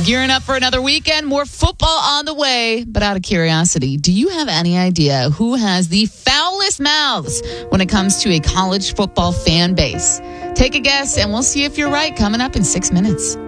Gearing up for another weekend, more football on the way. But out of curiosity, do you have any idea who has the foulest mouths when it comes to a college football fan base? Take a guess, and we'll see if you're right coming up in 6 minutes.